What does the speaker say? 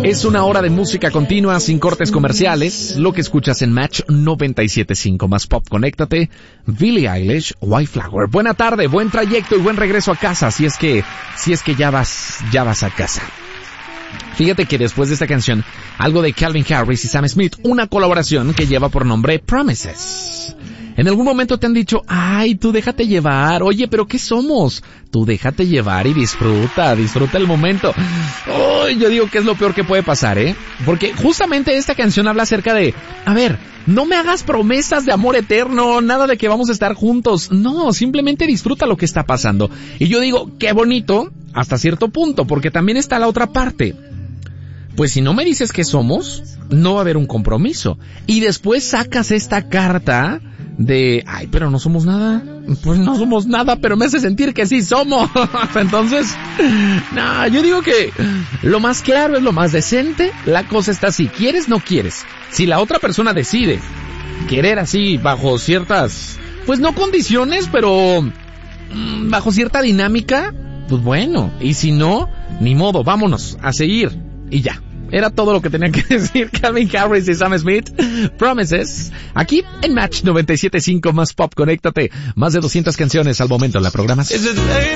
Es una hora de música continua sin cortes comerciales. Lo que escuchas en Match 97.5 más Pop. Conéctate. Billie Eilish, White Flower. Buena tarde, buen trayecto y buen regreso a casa. Si es que ya vas a casa. Fíjate que después de esta canción, algo de Calvin Harris y Sam Smith, una colaboración que lleva por nombre Promises. En algún momento te han dicho, ay, tú déjate llevar, oye, pero ¿qué somos? Tú déjate llevar y disfruta el momento. Yo digo que es lo peor que puede pasar, porque justamente esta canción habla acerca de, a ver, no me hagas promesas de amor eterno, nada de que vamos a estar juntos, no, simplemente disfruta lo que está pasando. Y yo digo, qué bonito, hasta cierto punto, porque también está la otra parte. Pues si no me dices que somos, no va a haber un compromiso. Y después sacas esta carta de, ay, pero no somos nada. Pues no somos nada, pero me hace sentir que sí somos. Entonces, no, yo digo que lo más claro es lo más decente. La cosa está así, ¿quieres? No quieres. Si la otra persona decide querer así bajo ciertas, pues no condiciones, pero bajo cierta dinámica, pues bueno. Y si no, ni modo, vámonos a seguir. Y ya. Era todo lo que tenía que decir Calvin Harris y Sam Smith. Promises. Aquí en Match 97.5 más Pop. Conéctate. Más de 200 canciones al momento en la programación.